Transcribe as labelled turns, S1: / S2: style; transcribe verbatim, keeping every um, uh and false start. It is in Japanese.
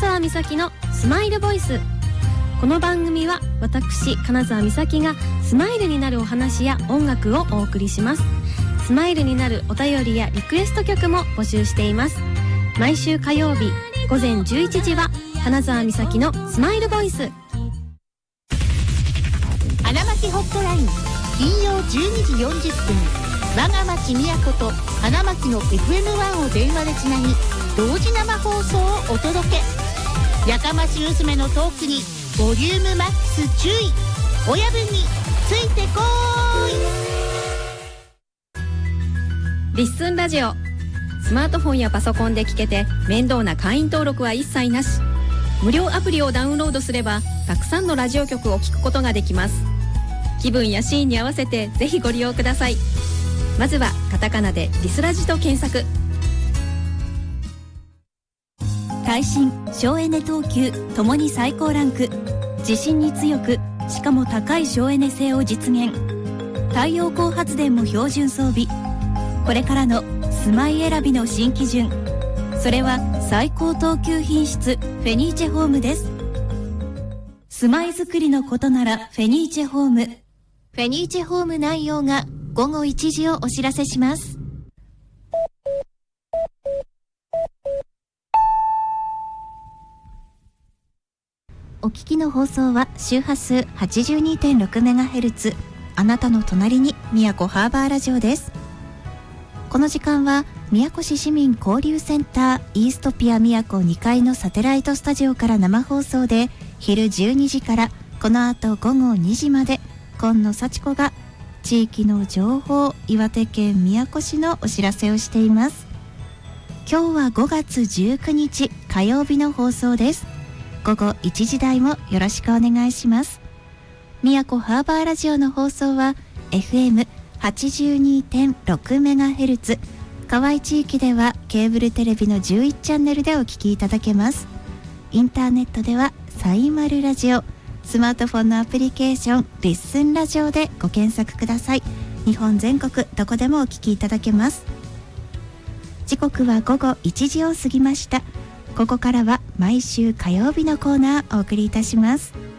S1: 澤美咲のスマイルボイス。この番組は私金澤美咲がスマイルになるお話や音楽をお送りします。スマイルになるお便りやリクエスト曲も募集しています。毎週火曜日午前じゅういちじは金澤美咲のスマイルボイス。
S2: 花巻ホットライン金曜じゅうにじよんじゅっぷん、我が町宮古と花巻の エフエムワン を電話でつなぎ同時生放送をお届け。やかまし娘のトークにボリュームマックス注意。親分についてこ
S1: ーい。リッスンラジオ、スマートフォンやパソコンで聞けて面倒な会員登録は一切なし。無料アプリをダウンロードすればたくさんのラジオ局を聞くことができます。気分やシーンに合わせてぜひご利用ください。まずはカタカナでリスラジと検索。
S3: 耐震省エネ等級ともに最高ランク、地震に強くしかも高い省エネ性を実現。太陽光発電も標準装備。これからの住まい選びの新基準、それは最高等級品質フェニーチェホームです。住まいづくりのことならフェニーチェホーム。フェニーチェホーム内容がごごいちじをお知らせします。お聞きの放送は周波数 はちじゅうにてんろくメガヘルツ、 あなたの隣に宮古ハーバーラジオです。この時間は宮古市市民交流センターイーストピア宮古にかいのサテライトスタジオから生放送で、昼じゅうにじからこの後ごごにじまで今野幸子が地域の情報、岩手県宮古市のお知らせをしています。今日はごがつじゅうくにち火曜日の放送です。ごごいちじ台もよろしくお願いします。宮古ハーバーラジオの放送は エフエムはちじゅうにてんろくメガヘルツ、 河合地域ではケーブルテレビのじゅういちチャンネルでお聞きいただけます。インターネットではサイマルラジオ、スマートフォンのアプリケーションリッスンラジオでご検索ください。日本全国どこでもお聞きいただけます。時刻はごごいちじを過ぎました。ここからは毎週火曜日のコーナーお送りいたします。